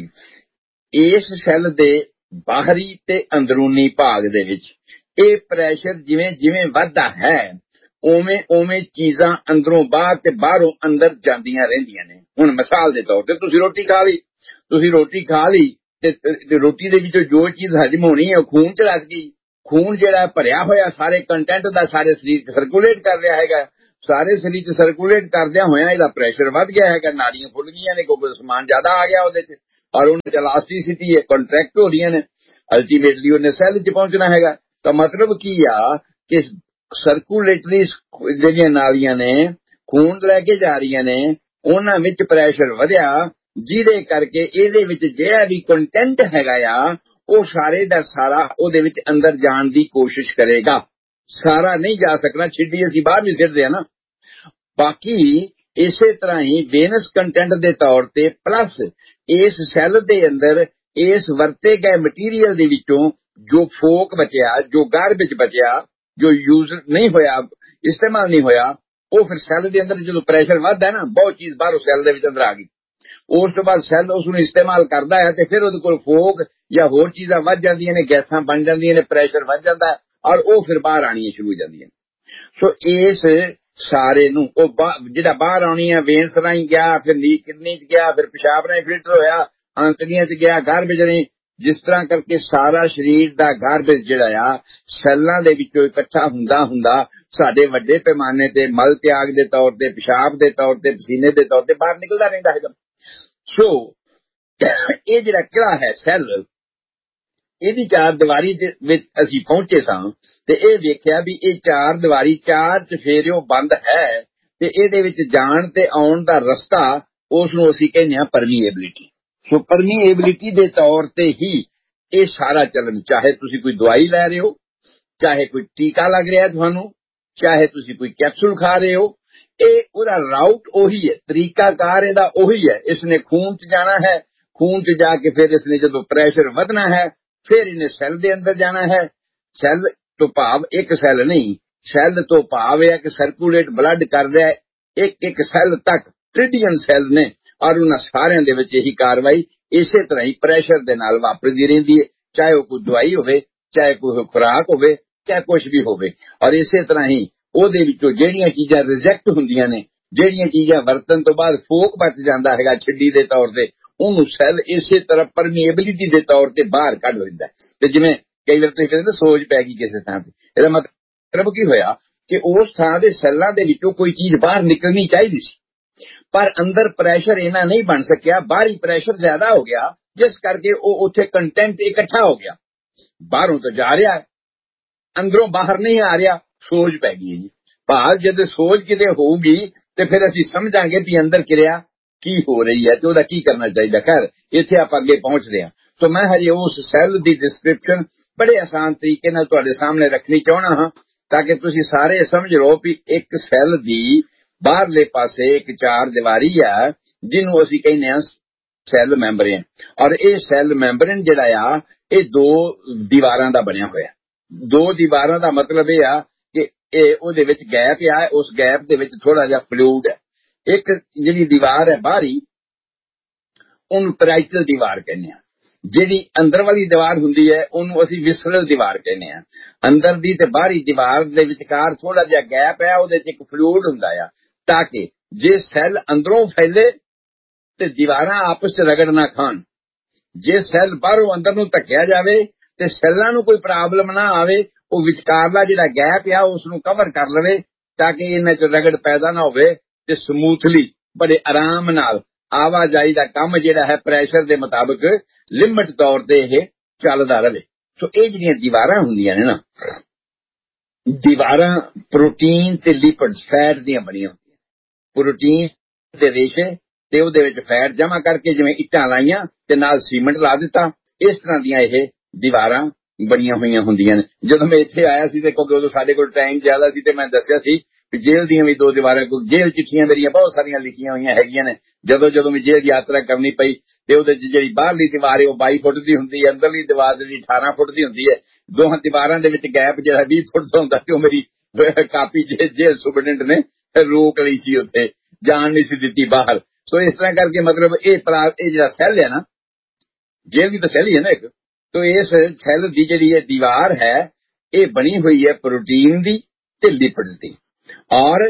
[SPEAKER 1] ਇਸ ਸੈੱਲ ਦੇ ਬਾਹਰੀ ਤੇ ਅੰਦਰੂਨੀ ਭਾਗ ਦੇ ਵਿੱਚ ਇਹ ਪ੍ਰੈਸ਼ਰ ਜਿਵੇਂ ਜਿਵੇਂ ਵੱਧਦਾ ਹੈ ਉਵੇਂ ਉਵੇਂ ਚੀਜ਼ਾਂ ਅੰਦਰੋਂ ਬਾਹਰ ਤੇ ਬਾਹਰੋਂ ਅੰਦਰ ਜਾਂਦੀਆਂ ਰਹਿੰਦੀਆਂ ਨੇ। ਹੁਣ ਮਿਸਾਲ ਦੇ ਤੌਰ ਤੇ ਤੁਸੀਂ ਰੋਟੀ ਖਾ ਲਈ ਤੁਸੀਂ ਰੋਟੀ ਖਾ ਲਈ ਤੇ ਰੋਟੀ ਦੇ ਵਿੱਚੋਂ ਜੋ ਚੀਜ਼ ਹਜਮ ਹੋਣੀ ਹੈ ਉਹ ਖੂਨ ਚ ਲੱਗ ਗਈ। ਖੂਨ ਜਿਹੜਾ ਭਰਿਆ ਹੋਇਆ ਸਾਰੇ ਕੰਟੈਂਟ ਦਾ ਸਾਰੇ ਸਰੀਰ ਚ ਸਰਕੂਲੇਟ ਕਰ ਰਿਹਾ ਹੈਗਾ। ਸਾਰੇ ਸਰੀਰ ਚ ਸਰਕੂਲੇਟ ਕਰਦਿਆਂ ਹੋਇਆਂ ਇਹਦਾ ਪ੍ਰੈਸ਼ਰ ਵੱਧ ਗਿਆ ਹੈਗਾ, ਨਾੜੀਆਂ ਫੁੱਲ ਗਈਆਂ ਨੇ ਕਿਉਂਕਿ ਸਮਾਨ ਜ਼ਿਆਦਾ ਆ ਗਿਆ ਉਹਦੇ ਚ ਔਰ ਉਹਨਾਂ ਚ ਇਲਾਸਟੀਸਿਟੀ ਹੈ, ਕੰਟਰੈਕਟ ਹੋ ਰਹੀਆਂ ਨੇ। ਅਲਟੀਮੇਟਲੀ ਉਹਨੇ ਸੈੱਲ ਚ ਪਹੁੰਚਣਾ ਹੈਗਾ। ਤਾਂ ਮਤਲਬ ਕੀ ਆ ਕਿ ਸਰਕੂਲੇਟਰੀ ਜਿਹੜੀਆਂ ਨਾਲੀਆਂ ਨੇ ਖੂਨ ਲੈ ਕੇ ਜਾ ਰਹੀਆਂ ਨੇ ਉਹਨਾਂ ਵਿੱਚ ਪ੍ਰੈਸ਼ਰ ਵਧਿਆ ਜਿਹਦੇ ਕਰਕੇ ਇਹਦੇ ਵਿੱਚ ਜਿਹੜਾ ਵੀ ਕੰਟੈਂਟ ਹੈਗਾ ਆ ਉਹ ਸਾਰੇ ਦਾ ਸਾਰਾ ਉਹਦੇ ਵਿੱਚ ਅੰਦਰ ਜਾਣ ਦੀ ਕੋਸ਼ਿਸ਼ ਕਰੇਗਾ। ਸਾਰਾ ਨਹੀਂ ਜਾ ਸਕਣਾ, ਛਿੱਡੀ ਅਸੀਂ ਬਾਹਰ ਵੀ ਸਿੱਟਦੇ ਆ ਨਾ, बाकी इसे तरह ही वेनस कंटेंट दे तौर ते प्लस इस सैल दे अंदर इस वरते गए मटीरियल दे विचों जो फोक बचिया, जो गारबेज बचिया, जो यूज नहीं होया, इस्तेमाल नहीं होया, वो फिर सैल दे अंदर जो प्रेशर वधदा है ना, बहुत चीज बाहरों सैल दे विच अंदर आ गई। उस तो बाद सैल उसनूं इस्तेमाल करदा है ते फिर उहदे कोल फोक या होर चीजां वध जांदियां ने, गैसां बन जांदियां ने, प्रेशर वध जांदा है और वो फिर बाहर आनियां शुरू हो जांदियां। सो इस सारे नूं जिहड़ा बाहर आनी है वेन्स राही गया, फिर नी किडनी च गया, फिर पेशाब राही फिल्टर होया, आंतड़ियां च गया, गारबेज राही, जिस तरह करके सारा शरीर दा गारबेज जिहड़ा आ सैलां दे विचों इकट्ठा हुंदा हुंदा साडे वड्डे पैमाने ते मल त्याग दे तौर ते, पेशाब दे तौर ते, पसीने दे तौर ते बाहर निकलदा रहिंदा है। सो ये जिहड़ा किला है सैल, ਇਹਦੀ ਚਾਰ ਦੀਵਾਰੀ ਦੇ ਵਿੱਚ ਅਸੀਂ ਪਹੁੰਚੇ ਸਾਂ ਤੇ ਇਹ ਵੇਖਿਆ ਵੀ ਇਹ ਚਾਰ ਦੀਵਾਰੀ ਚਾਰ ਚਫੇਰਿਓ ਬੰਦ ਹੈ ਤੇ ਇਹਦੇ ਵਿੱਚ ਜਾਣ ਤੇ ਆਉਣ ਦਾ ਰਸਤਾ ਉਸ ਨੂੰ ਅਸੀਂ ਕਹਿੰਦੇ ਹਾਂ ਪਰਮੀਏਬਿਲਿਟੀ। ਸੋ ਪਰਮੀਏਬਿਲਿਟੀ ਦੇ ਤੌਰ ਤੇ ਹੀ ਇਹ ਸਾਰਾ ਚੱਲਣ, ਚਾਹੇ ਤੁਸੀਂ ਕੋਈ ਦਵਾਈ ਲੈ ਰਹੇ ਹੋ, ਚਾਹੇ ਕੋਈ ਟੀਕਾ ਲੱਗ ਰਿਹਾ ਤੁਹਾਨੂੰ, ਚਾਹੇ ਤੁਸੀਂ ਕੋਈ ਕੈਪਸੂਲ ਖਾ ਰਹੇ ਹੋ, ਇਹ ਉਹਦਾ ਰਾਊਟ ਉਹੀ ਹੈ, ਤਰੀਕਾਕਾਰ ਇਹਦਾ ਉਹੀ ਹੈ। ਇਸਨੇ ਖੂਨ ਚ ਜਾਣਾ ਹੈ, ਖੂਨ ਚ ਜਾ ਕੇ ਫਿਰ ਇਸਨੇ ਜਦੋਂ ਪ੍ਰੈਸ਼ਰ ਵਧਣਾ ਹੈ फिर इन्हें सैल दे अंदर जाना है। सैल तो भाव एक सैल नहीं, सैल तो भाव है कि सर्कुलेट ब्लड कर रहा है एक एक सैल तक, ट्रिलियन सैल ने, और उन्हां सारियां दे विच यही कार्रवाई इसे तरह ही प्रेशर दे नाल वापरदी रहिंदी है, चाहे वो कोई दवाई होवे, चाहे कोई खुराक होवे, चाहे कुछ भी होवे। और इसे तरह ही ओहदे विचों जेहड़ियां चीजां रिजेक्ट हुंदियां ने, जेहड़ियां चीजां वरतन तो बाद फोक बच जांदा हैगा छिड्डी दे तौर ते, ਉਹਨੂੰ ਸੈੱਲ ਇਸੇ ਤਰ੍ਹਾਂ ਪਰਮੀਏਬਿਲਿਟੀ ਦੇ ਤੌਰ ਤੇ ਬਾਹਰ ਕੱਢ ਲੈਂਦਾ। ਤੇ ਜਿਵੇਂ ਕਈ ਵਾਰ ਤੁਸੀਂ ਕਹਿੰਦੇ ਸੋਜ ਪੈ ਗਈ ਕਿਸੇ ਥਾਂ ਤੇ, ਇਹਦਾ ਮਤਲਬ ਕੀ ਹੋਇਆ ਕਿ ਉਸ ਥਾਂ ਦੇ ਸੈੱਲਾਂ ਦੇ ਵਿੱਚੋਂ ਕੋਈ ਚੀਜ਼ ਬਾਹਰ ਨਿਕਲਣੀ ਚਾਹੀਦੀ ਸੀ, ਪਰ ਅੰਦਰ ਪ੍ਰੈਸ਼ਰ ਇਹਨਾਂ ਨਹੀਂ ਬਣ ਸਕਿਆ, ਬਾਹਰੀ ਪ੍ਰੈਸ਼ਰ ਜ਼ਿਆਦਾ ਹੋ ਗਿਆ, ਜਿਸ ਕਰਕੇ ਉਹ ਉੱਥੇ ਕੰਟੈਂਟ ਇਕੱਠਾ ਹੋ ਗਿਆ, ਬਾਹਰੋਂ ਤਾਂ ਜਾ ਰਿਹਾ ਅੰਦਰੋਂ ਬਾਹਰ ਨਹੀਂ ਆ ਰਿਹਾ, ਸੋਜ ਪੈ ਗਈ ਜੀ। ਭਾਵ ਜਦ ਸੋਜ ਕਿਤੇ ਹੋਊਗੀ ਤੇ ਫਿਰ ਅਸੀਂ ਸਮਝਾਂਗੇ ਵੀ ਅੰਦਰ ਕਿਰਿਆ ਕੀ ਹੋ ਰਹੀ ਹੈ ਤੇ ਉਹਦਾ ਕੀ ਕਰਨਾ ਚਾਹੀਦਾ। ਖੈਰ ਇੱਥੇ ਆਪਾਂ ਅੱਗੇ ਪਹੁੰਚਦੇ ਹਾਂ। ਸੋ ਮੈਂ ਹਜੇ ਉਸ ਸੈੱਲ ਦੀ ਡਿਸਕ੍ਰਿਪਸ਼ਨ ਬੜੇ ਆਸਾਨ ਤਰੀਕੇ ਨਾਲ ਤੁਹਾਡੇ ਸਾਹਮਣੇ ਰੱਖਣੀ ਚਾਹਣਾ ਹਾਂ ਤਾਂ ਕਿ ਤੁਸੀਂ ਸਾਰੇ ਸਮਝ ਲਓ ਵੀ ਇੱਕ ਸੈੱਲ ਦੀ ਬਾਹਰਲੇ ਪਾਸੇ ਇੱਕ ਚਾਰ ਦੀਵਾਰੀ ਆ ਜਿਹਨੂੰ ਅਸੀਂ ਕਹਿੰਦੇ ਹਾਂ ਸੈੱਲ ਮੈਂਬਰੇਨ, ਔਰ ਇਹ ਸੈੱਲ ਮੈਂਬਰੇਨ ਜਿਹੜਾ ਆ ਇਹ ਦੋ ਦੀਵਾਰਾਂ ਦਾ ਬਣਿਆ ਹੋਇਆ। ਦੋ ਦੀਵਾਰਾਂ ਦਾ ਮਤਲਬ ਇਹ ਆ ਕਿ ਇਹ ਉਹਦੇ ਵਿੱਚ ਗੈਪ ਆ, ਉਸ ਗੈਪ ਦੇ ਵਿੱਚ ਥੋੜਾ ਜਿਹਾ ਫਲੂਇਡ ਹੈ। ਇੱਕ ਜਿਹੜੀ ਦੀਵਾਰ ਹੈ ਬਾਹਰੀ ਉਹਨੂੰ ਪੈਰਾਈਟਲ ਦੀਵਾਰ ਕਹਿੰਦੇ ਆ, ਜਿਹੜੀ ਅੰਦਰ ਵਾਲੀ ਦੀਵਾਰ ਹੁੰਦੀ ਹੈ ਉਹਨੂੰ ਅਸੀਂ ਵਿਸਰਲ ਦੀਵਾਰ ਕਹਿੰਦੇ ਆ। ਅੰਦਰ ਦੀ ਤੇ ਬਾਹਰੀ ਦੀਵਾਰ ਦੇ ਵਿਚਕਾਰ ਥੋੜਾ ਜਿਹਾ ਗੈਪ ਹੈ, ਉਹਦੇ ਚ ਇੱਕ ਫਲੂਇਡ ਹੁੰਦਾ ਆ ਤਾਂ ਕਿ ਜੇ ਸੈੱਲ ਅੰਦਰੋਂ ਫੈਲੇ ਤੇ ਦੀਵਾਰਾਂ ਆਪਸ ਚ ਰਗੜ ਨਾ ਖਾਣ। ਜੇ ਸੈੱਲ ਬਾਹਰੋਂ ਅੰਦਰ ਨੂੰ ਧੱਕਿਆ ਜਾਵੇ ਤੇ ਸੈੱਲਾਂ ਨੂੰ ਕੋਈ ਪ੍ਰੋਬਲਮ ਨਾ ਆਵੇ, ਉਹ ਵਿਚਕਾਰਲਾ ਜਿਹੜਾ ਗੈਪ ਆ ਉਸ ਨੂੰ ਕਵਰ ਕਰ ਲਵੇ ਤਾਂ ਕਿ ਇਹਨਾਂ ਚ ਰਗੜ ਪੈਦਾ ਨਾ ਹੋਵੇ ਤੇ ਸਮੂਥਲੀ ਬੜੇ ਆਰਾਮ ਨਾਲ ਆਵਾਜਾਈ ਦਾ ਕੰਮ ਜਿਹੜਾ ਹੈ ਪ੍ਰੈਸ਼ਰ ਦੇ ਮੁਤਾਬਕ ਲਿਮਟ ਤੌਰ ਤੇ ਇਹ ਚੱਲਦਾ ਰਹੇ। ਸੋ ਇਹ ਜਿਹੜੀਆਂ ਦੀਵਾਰਾਂ ਹੁੰਦੀਆਂ ਨੇ ਨਾ, ਦੀਵਾਰਾਂ ਪ੍ਰੋਟੀਨ ਤੇ ਲਿਪਿਡਸ ਫੈਟ ਦੀਆਂ ਬਣੀਆਂ ਹੁੰਦੀਆਂ। ਪ੍ਰੋਟੀਨ ਦੇ ਰੇਸ਼ੇ ਤੇ ਉਹਦੇ ਵਿੱਚ ਫੈਟ ਜਮਾ ਕਰਕੇ ਜਿਵੇਂ ਇੱਟਾਂ ਲਾਈਆਂ ਤੇ ਨਾਲ ਸੀਮੈਂਟ ਲਾ ਦਿੱਤਾ, ਇਸ ਤਰ੍ਹਾਂ ਦੀਆਂ ਇਹ ਦੀਵਾਰਾਂ ਬਣੀਆਂ ਹੋਈਆਂ ਹੁੰਦੀਆਂ ਨੇ। ਜਦੋਂ ਮੈਂ ਇੱਥੇ ਆਇਆ ਸੀ ਤੇ ਕਿਉਂਕਿ ਉਦੋਂ ਸਾਡੇ ਕੋਲ ਟਾਈਮ ਜ਼ਿਆਦਾ ਸੀ ਤੇ ਮੈਂ ਦੱਸਿਆ ਸੀ ਜੇਲ੍ਹ ਦੀਆਂ ਵੀ ਦੋ ਦੀਵਾਰਾਂ, ਕੋਈ ਜੇਲ੍ਹ ਚਿੱਠੀਆਂ ਮੇਰੀਆਂ ਬਹੁਤ ਸਾਰੀਆਂ ਲਿਖੀਆਂ ਹੋਈਆਂ ਹੈਗੀਆਂ ਨੇ। ਜਦੋਂ ਜਦੋਂ ਵੀ ਜੇਲ੍ਹ ਯਾਤਰਾ ਕਰਨੀ ਪਈ ਤੇ ਉਹਦੇ ਚ ਜਿਹੜੀ ਬਾਹਰਲੀ ਦੀਵਾਰ ਹੈ ਉਹ ਬਾਈ ਫੁੱਟ ਦੀ ਹੁੰਦੀ ਹੈ, ਅੰਦਰਲੀ ਦੀਵਾਰ ਜਿਹੜੀ ਅਠਾਰਾਂ ਫੁੱਟ ਦੀ ਹੁੰਦੀ ਹੈ। ਦੋਹਾਂ ਦੀਵਾਰਾਂ ਦੇ ਵਿੱਚ ਗੈਪ ਜਿਹੜਾ ਵੀਹ ਫੁੱਟ ਦਾ ਹੁੰਦਾ ਤੇ ਉਹ ਮੇਰੀ ਕਾਪੀ ਜੇਲ੍ਹ ਸੁਪਰਡੈਂਟ ਨੇ ਰੋਕ ਲਈ ਸੀ, ਉੱਥੇ ਜਾਣ ਨਹੀਂ ਸੀ ਦਿੱਤੀ ਬਾਹਰ। ਸੋ ਇਸ ਤਰ੍ਹਾਂ ਕਰਕੇ ਮਤਲਬ ਇਹ ਇਹ ਜਿਹੜਾ ਸੈੱਲ ਹੈ ਨਾ, ਜੇਲ੍ਹ ਵੀ ਤਾਂ ਸੈੱਲ ਹੀ ਹੈ ਨਾ ਇੱਕ, तो इस सैल की जी दीवार है ये बनी हुई है प्रोटीन की ते लिपिड्स की। और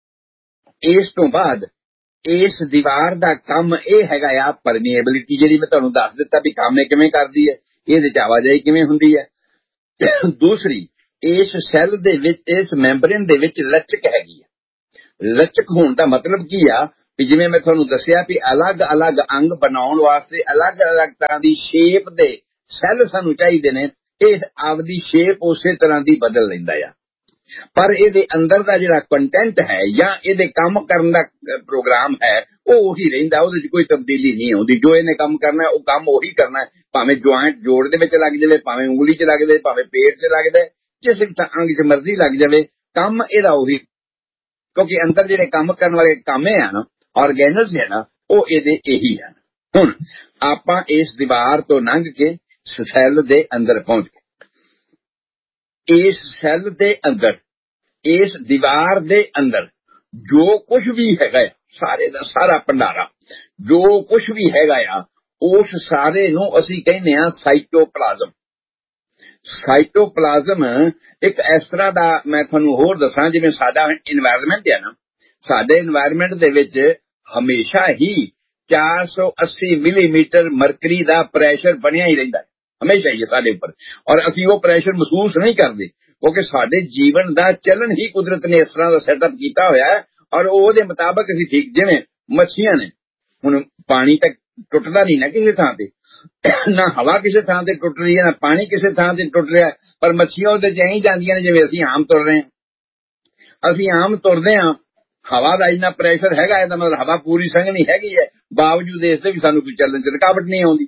[SPEAKER 1] इस तो बाद इस दीवार का काम यह है परमीएबिलिटी, जी मैं तुहानू दस दिता भी काम किवें करदी है, इहदे च आवाजाही किवें हुंदी है। दूसरी इस सैल दे विच इस मैंबरेन दे विच लचक हैगी है। लचक होने का मतलब की आ भी जिवें मैं तुहानू दस्सिया भी अलग अलग अंग बनाउण वास्ते अलग अलग तरह की शेप दे सैल सानू चाहिए ने, इह आपदी शेप उसे तरह की बदल लैंदा आ, पर इहदे अंदर दा जिहड़ा कंटेंट है या इहदे काम करन दा प्रोग्राम है वो उही रहिंदा, उहदे च कोई तब्दीली नहीं आउंदी। जो इहने काम करना है वो काम उही करना है, भावें ज्वाइंट जोड़ दे विच लग जावे, भावें उंगली च लग जावे, भावें पेट च लग जाए, जिस अंग च मर्जी लग जावे, काम इहदा उही क्योंकि अंदर जिहड़े काम करन वाले कामे है ना ऑर्गेनल्स है ना वो इहदे यही है। हुण आपां इस दीवार तो लंघ के सैल दे अंदर पहुंच गए। इस सैल दे अंदर इस दीवार दे अंदर जो कुछ भी हैगा सारे दा सारा भंडारा जो कुछ भी हैगा आ उस सारे नूं असीं कहने आ साइटोप्लाज्म। साइटोप्लाज्म एक इस तरह दा मैं तुहानूं होर दसां जिवें साडा एनवायरनमेंट है ना साडे एनवायरनमेंट दे विच हमेशा ही चार सौ अस्सी मिलीमीटर मरकरी दा प्रेशर बनिया ही रहिंदा है हमेशा ही साडे उपर और असीं वो प्रेशर महसूस नहीं करते क्योंकि साडे जीवन दा चलन ही कुदरत ने इस तरह दा सैटअप कीता होया है और ਉਹਦੇ मुताबिक असीं ठीक जिवें मच्छियां ने हुण पानी तक टुटदा नहीं ना किसी थां ते ना हवा किसी थां ते टुट रही है ना पानी किसी थां ते टुट रहा है पर मच्छियां ਉਹਦੇ ਚ ਐਂ ਜਾਂਦੀਆਂ ਨੇ ਜਿਵੇਂ ਅਸੀਂ ਆਮ ਤੁਰ ਰਹੇ ਹਾਂ। ਅਸੀਂ ਆਮ ਤੁਰਦੇ ਹਾਂ हवा का इन्ना प्रेशर हैगा है मतलब हवा पूरी संघनी हैगी है बावजूद इसके भी सानू कोई चलन च रुकावट नहीं आउंदी।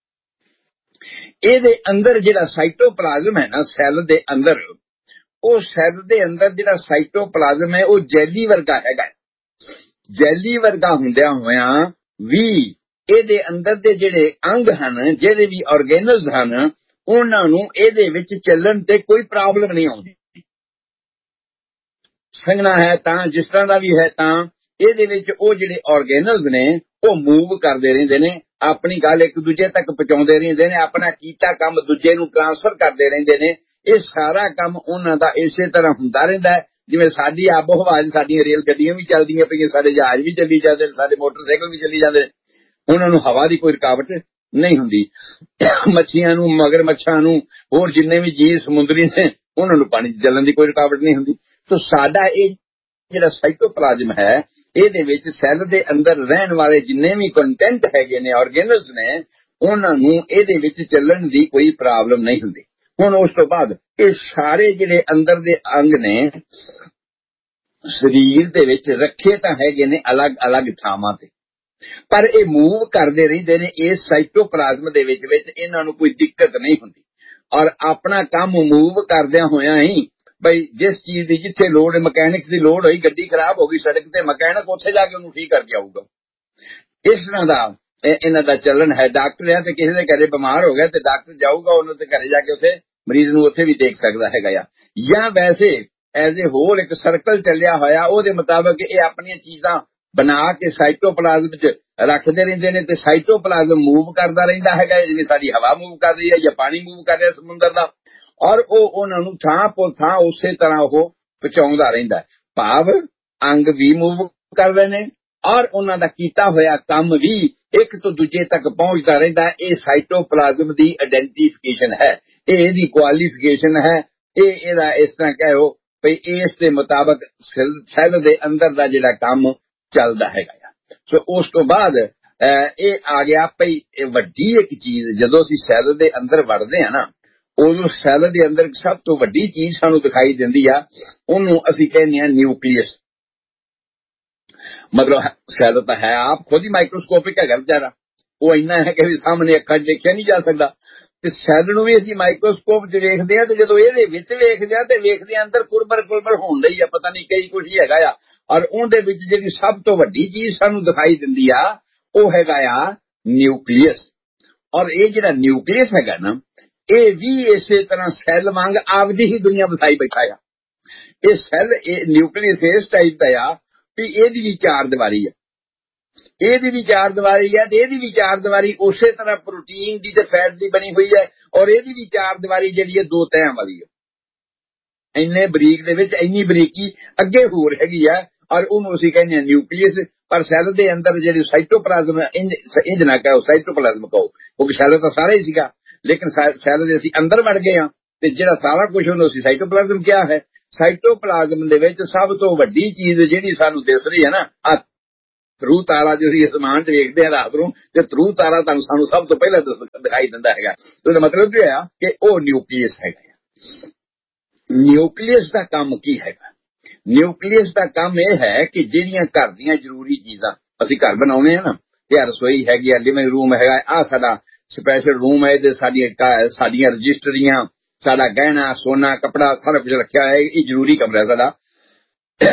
[SPEAKER 1] ਇਹਦੇ अंदर जिहड़ा साइटोप्लाज्म है ना सैल दे अंदर ਉਹ ਸੈੱਲ ਦੇ ਅੰਦਰ ਜਿਹੜਾ ਸਾਈਟੋਪਲਾਜ਼ਮ ਹੈ ਉਹ ਜੈਲੀ ਵਰਗਾ ਹੈਗਾ। ਜੈਲੀ ਵਰਗਾ ਹੁੰਦਿਆਂ ਹੋਇਆਂ ਵੀ ਇਹਦੇ ਅੰਦਰ ਦੇ ਜਿਹੜੇ ਅੰਗ ਹਨ ਜਿਹੜੇ ਵੀ ਆਰਗੇਨਲਸ ਹਨ ਉਹਨਾਂ ਨੂੰ ਇਹਦੇ ਵਿੱਚ ਚੱਲਣ ਤੇ ਕੋਈ ਪ੍ਰੋਬਲਮ ਨਹੀਂ ਆਉਂਦੀ। ਸੰਘਣਾ ਹੈ ਤਾਂ ਜਿਸ ਤਰ੍ਹਾਂ ਦਾ ਵੀ ਹੈ ਤਾਂ ਇਹਦੇ ਵਿੱਚ ਉਹ ਜਿਹੜੇ ਆਰਗੇਨਲਸ ਨੇ ਉਹ ਮੂਵ ਕਰਦੇ ਰਹਿੰਦੇ ਨੇ ਆਪਣੀ ਗੱਲ ਇੱਕ ਦੂਜੇ ਤੱਕ ਪਹੁੰਚਾਉਂਦੇ ਰਹਿੰਦੇ ਨੇ ਆਪਣਾ ਕੀਤਾ ਕੰਮ ਦੂਜੇ ਨੂੰ ਟ੍ਰਾਂਸਫਰ ਕਰਦੇ ਰਹਿੰਦੇ ਨੇ। ਇਹ ਸਾਰਾ ਕੰਮ ਉਹਨਾਂ ਦਾ ਇਸੇ ਤਰ੍ਹਾਂ ਹੁੰਦਾ ਰਹਿੰਦਾ ਹੈ ਜਿਵੇਂ ਸਾਡੀ ਆਬੋ ਹਵਾ ਚ ਸਾਡੀਆਂ ਰੇਲ ਗੱਡੀਆਂ ਵੀ ਚੱਲਦੀਆਂ ਪਈਆਂ ਸਾਡੇ ਜਹਾਜ਼ ਵੀ ਚੱਲੀ ਜਾਂਦੇ ਨੇ ਸਾਡੇ ਮੋਟਰਸਾਈਕਲ ਵੀ ਚੱਲੀ ਜਾਂਦੇ ਨੇ ਉਹਨਾਂ ਨੂੰ ਹਵਾ ਦੀ ਕੋਈ ਰੁਕਾਵਟ ਨਹੀਂ ਹੁੰਦੀ। ਮੱਛੀਆਂ ਨੂੰ ਮਗਰ ਮੱਛਾਂ ਨੂੰ ਹੋਰ ਜਿੰਨੇ ਵੀ ਜੀਵ ਸਮੁੰਦਰੀ ਨੇ ਉਹਨਾਂ ਨੂੰ ਪਾਣੀ ਚ ਚੱਲਣ ਦੀ ਕੋਈ ਰੁਕਾਵਟ ਨਹੀਂ ਹੁੰਦੀ। ਤਾਂ ਸਾਡਾ ਇਹ ਜਿਹੜਾ ਸਾਈਟੋਪਲਾਜ਼ਮ ਹੈ ਇਹਦੇ ਵਿੱਚ ਸੈੱਲ ਦੇ ਅੰਦਰ ਰਹਿਣ ਵਾਲੇ ਜਿੰਨੇ ਵੀ ਕੰਟੈਂਟ ਹੈਗੇ ਨੇ ਆਰਗੇਨਲਸ ਨੇ ਉਹਨਾਂ ਨੂੰ ਇਹਦੇ ਵਿੱਚ ਚੱਲਣ ਦੀ ਕੋਈ ਪ੍ਰੋਬਲਮ ਨਹੀਂ ਹੁੰਦੀ। ਹੁਣ ਉਸ ਤੋਂ ਬਾਅਦ ਇਹ ਸਾਰੇ ਜਿਹੜੇ ਅੰਦਰ ਦੇ ਅੰਗ ਨੇ ਸਰੀਰ ਦੇ ਵਿੱਚ ਰੱਖੇ ਤਾਂ ਹੈਗੇ ਨੇ ਅਲੱਗ ਅਲੱਗ ਥਾਵਾਂ ਤੇ ਪਰ ਇਹ ਮੂਵ ਕਰਦੇ ਰਹਿੰਦੇ ਨੇ ਇਸ ਸਾਈਟੋਪਲਾਜ਼ਮ ਦੇ ਵਿੱਚ ਵਿੱਚ ਇਹਨਾਂ ਨੂੰ ਕੋਈ ਦਿੱਕਤ ਨਹੀਂ ਹੁੰਦੀ ਔਰ ਆਪਣਾ ਕੰਮ ਮੂਵ ਕਰਦਿਆਂ ਹੋਇਆਂ ਹੀ ਬਈ ਜਿਸ ਚੀਜ਼ ਦੀ ਜਿੱਥੇ ਲੋੜ ਹੈ ਮਕੈਨਿਕਸ ਦੀ ਲੋੜ ਹੋਈ ਗੱਡੀ ਖਰਾਬ ਹੋ ਗਈ ਸੜਕ ਤੇ ਮਕੈਨਿਕ ਉੱਥੇ ਜਾ ਕੇ ਉਹਨੂੰ ਠੀਕ ਕਰਕੇ ਆਊਗਾ। ਇਸ ਤਰ੍ਹਾਂ ਦਾ ਇਹਨਾਂ ਦਾ ਚੱਲਣ ਹੈ। ਡਾਕਟਰ ਹੈ ਤੇ ਕਿਸੇ ਦੇ ਘਰੇ ਬਿਮਾਰ ਹੋ ਗਿਆ ਤੇ ਡਾਕਟਰ ਜਾਊਗਾ ਉਹਨਾਂ ਦੇ ਘਰੇ ਜਾ ਕੇ ਉੱਥੇ ਮਰੀਜ਼ ਨੂੰ ਉੱਥੇ ਵੀ ਦੇਖ ਸਕਦਾ ਹੈਗਾ ਆ ਜਾਂ ਵੈਸੇ ਐਜ਼ ਏ ਹੋਲ ਇੱਕ ਸਰਕਲ ਚੱਲਿਆ ਹੋਇਆ ਉਹਦੇ ਮੁਤਾਬਕ ਇਹ ਆਪਣੀਆਂ ਚੀਜ਼ਾਂ ਬਣਾ ਕੇ ਸਾਈਟੋਪਲਾਜ਼ਮ ਚ ਰੱਖਦੇ ਰਹਿੰਦੇ ਨੇ ਤੇ ਸਾਈਟੋਪਲਾਜ਼ਮ ਮੂਵ ਕਰਦਾ ਰਹਿੰਦਾ ਹੈਗਾ ਜਿਵੇਂ ਸਾਡੀ ਹਵਾ ਮੂਵ ਕਰ ਰਹੀ ਹੈ ਜਾਂ ਪਾਣੀ ਮੂਵ ਕਰ ਰਿਹਾ ਸਮੁੰਦਰ ਦਾ ਔਰ ਉਹ ਉਹਨਾਂ ਨੂੰ ਥਾਂ ਪੋ ਥਾਂ ਉਸੇ ਤਰ੍ਹਾਂ ਉਹ ਪਹੁੰਚਾਉਂਦਾ ਰਹਿੰਦਾ ਭਾਵ ਅੰਗ ਵੀ ਮੂਵ ਕਰਦੇ ਨੇ ਔਰ ਉਹਨਾਂ ਦਾ ਕੀਤਾ ਹੋਇਆ ਕੰਮ ਵੀ ਇੱਕ ਤੋਂ ਦੂਜੇ ਤੱਕ ਪਹੁੰਚਦਾ ਰਹਿੰਦਾ। ਇਹ ਸਾਈਟੋਪਲਾਜ਼ਮ ਦੀ ਆਇਡੈਂਟੀਫਿਕੇਸ਼ਨ ਹੈ ਇਹ ਇਹਦੀ ਕੁਆਲੀਫਿਕੇਸ਼ਨ ਹੈ ਇਹ ਇਹਦਾ ਇਸ ਤਰ੍ਹਾਂ ਕਹੋ ਭਈ ਇਸ ਦੇ ਮੁਤਾਬਕ ਸੈੱਲ ਦੇ ਅੰਦਰ ਦਾ ਜਿਹੜਾ ਕੰਮ ਚੱਲਦਾ ਹੈਗਾ। ਸੋ ਉਸ ਤੋਂ ਬਾਅਦ ਇਹ ਆ ਗਿਆ ਭਈ ਵੱਡੀ ਇੱਕ ਚੀਜ਼ ਜਦੋਂ ਅਸੀਂ ਸੈੱਲ ਦੇ ਅੰਦਰ ਵੜਦੇ ਹਾਂ ਨਾ ਉਦੋਂ ਸੈੱਲ ਦੇ ਅੰਦਰ ਸਭ ਤੋਂ ਵੱਡੀ ਚੀਜ਼ ਸਾਨੂੰ ਦਿਖਾਈ ਦਿੰਦੀ ਆ ਉਹਨੂੰ ਅਸੀਂ ਕਹਿੰਦੇ ਹਾਂ ਨਿਊਕਲੀਅਸ। ਮਤਲਬ ਸੈੱਲ ਤਾਂ ਹੈ ਆਪ ਖੁਦ ਹੀ ਮਾਈਕਰੋਸਕੋਪਿਕ ਹੈਗਾ ਵਿਚਾਰਾ ਉਹ ਇੰਨਾ ਹੈ ਕਿ ਵੀ ਸਾਹਮਣੇ ਅੱਖਾਂ ਦੇਖਿਆ ਨਹੀਂ ਜਾ ਸਕਦਾ ਤੇ ਸੈੱਲ ਨੂੰ ਵੀ ਅਸੀਂ ਮਾਈਕਰੋਸਕੋਪ ਚ ਵੇਖਦੇ ਹਾਂ ਤੇ ਜਦੋਂ ਇਹਦੇ ਵਿੱਚ ਵੇਖਦੇ ਹਾਂ ਤੇ ਵੇਖਦੇ ਹਾਂ ਅੰਦਰ ਕੁਰਬਰ ਕੁਰਬਰ ਹੁੰਦਾ ਹੀ ਆ ਪਤਾ ਨਹੀਂ ਕਈ ਕੁਝ ਹੀ ਹੈਗਾ ਆ ਔਰ ਉਹਦੇ ਵਿੱਚ ਜਿਹੜੀ ਸਭ ਤੋਂ ਵੱਡੀ ਚੀਜ਼ ਸਾਨੂੰ ਦਿਖਾਈ ਦਿੰਦੀ ਆ ਉਹ ਹੈਗਾ ਆ ਨਿਊਕਲੀਅਸ। ਔਰ ਇਹ ਜਿਹੜਾ ਨਿਊਕਲੀਅਸ ਹੈਗਾ ਨਾ ਇਹ ਵੀ ਇਸੇ ਤਰ੍ਹਾਂ ਸੈੱਲ ਵਾਂਗ ਆਪਦੀ ਹੀ ਦੁਨੀਆ ਵਸਾਈ ਬੈਠਾ ਆ। ਇਹ ਸੈੱਲ ਇਹ ਨਿਊਕਲੀਅਸ ਇਸ ਟਾਈਪ ਦਾ ਆ ਵੀ ਇਹਦੀ ਵੀ ਚਾਰ ਦੀਵਾਰੀ ਆ ਇਹਦੀ ਵੀ ਚਾਰ ਦੀਵਾਰੀ ਹੈ ਤੇ ਇਹਦੀ ਵੀ ਚਾਰ ਦੀਵਾਰੀ ਉਸੇ ਤਰ੍ਹਾਂ ਪ੍ਰੋਟੀਨ ਦੀ ਤੇ ਫੈਟ ਦੀ ਬਣੀ ਹੋਈ ਹੈ ਔਰ ਇਹਦੀ ਵੀ ਚਾਰ ਦੀਵਾਰੀ ਜਿਹੜੀ ਹੈ ਦੋ ਤਹਿਾਂ ਵਾਲੀ ਹੈ ਇੰਨੇ ਬਰੀਕ ਦੇ ਵਿੱਚ ਇੰਨੀ ਬਰੀਕੀ ਅੱਗੇ ਹੋਰ ਹੈਗੀ ਆ ਔਰ ਉਹਨੂੰ ਅਸੀਂ ਕਹਿੰਦੇ ਹਾਂ ਨਿਊਕਲੀਅਸ। ਪਰ ਸੈੱਲ ਦੇ ਅੰਦਰ ਜਿਹੜੀ ਸਾਈਟੋਪਲਾਜ਼ਮ ਇੰਜ ਨਾ ਕਹੋ ਸਾਈਟੋਪਲਾਜ਼ਮ ਕਹੋ ਕਿਉਂਕਿ ਸੈੱਲ ਤਾਂ ਸਾਰਾ ਹੀ ਸੀਗਾ ਲੇਕਿਨ ਸੈੱਲ ਦੇ ਅਸੀਂ ਅੰਦਰ ਵੜ ਗਏ ਹਾਂ ਤੇ ਜਿਹੜਾ ਸਾਰਾ ਕੁਝ ਉਹਨੂੰ ਅਸੀਂ ਸਾਈਟੋਪਲਾਜ਼ਮ ਕਿਹਾ ਹੈ। ਸਾਈਟੋਪਲਾਜ਼ਮ ਦੇ ਵਿੱਚ ਸਭ ਤੋਂ ਵੱਡੀ ਚੀਜ਼ ਜਿਹੜੀ ਸਾਨੂੰ ਦਿਸ ਰਹੀ ਹੈ ਨਾ ਆ ਧਰੂ ਤਾਰਾ ਜੋ ਅਸੀਂ ਅਸਮਾਨ ਚ ਵੇਖਦੇ ਹਾਂ ਰਾਤ ਨੂੰ ਤੇ ਧਰੂ ਤਾਰਾ ਤੁਹਾਨੂੰ ਸਾਨੂੰ ਸਭ ਤੋਂ ਪਹਿਲਾਂ ਦਿਖਾਈ ਦਿੰਦਾ ਹੈਗਾ। ਉਹਦਾ ਮਤਲਬ ਕੀ ਹੋਇਆ ਕਿ ਉਹ ਨਿਊਕਲੀਅਸ ਹੈਗਾ। ਨਿਊਕਲੀਅਸ ਦਾ ਕੰਮ ਕੀ ਹੈਗਾ? ਨਿਊਕਲੀਅਸ ਦਾ ਕੰਮ ਇਹ ਹੈ ਕਿ ਜਿਹੜੀਆਂ ਘਰ ਦੀਆਂ ਜ਼ਰੂਰੀ ਚੀਜ਼ਾਂ ਅਸੀਂ ਘਰ ਬਣਾਉਣੇ ਆ ਨਾ ਤੇ ਰਸੋਈ ਹੈਗੀ ਆ ਲਿਵਿੰਗ ਰੂਮ ਹੈਗਾ ਆਹ ਸਾਡਾ ਸਪੈਸ਼ਲ ਰੂਮ ਹੈ ਇਹਦੇ ਸਾਡੀਆਂ ਸਾਡੀਆਂ ਰਜਿਸਟਰੀਆਂ ਸਾਡਾ ਗਹਿਣਾ ਸੋਨਾ ਕੱਪੜਾ ਸਾਰਾ ਕੁਝ ਰੱਖਿਆ ਹੈ ਇਹ ਜ਼ਰੂਰੀ ਕਮਰਾ ਸਾਡਾ